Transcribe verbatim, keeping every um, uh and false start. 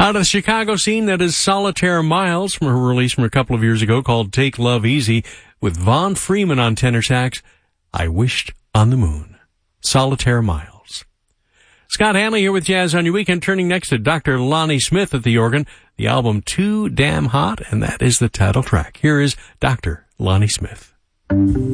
Out of the Chicago scene, that is Solitaire Miles from her release from a couple of years ago called Take Love Easy, with Vaughn Freeman on tenor sax. I Wished on the Moon. Solitaire Miles. Scott Hanley here with Jazz on Your Weekend, turning next to Doctor Lonnie Smith at the organ, the album Too Damn Hot, and that is the title track. Here is Doctor Lonnie Smith.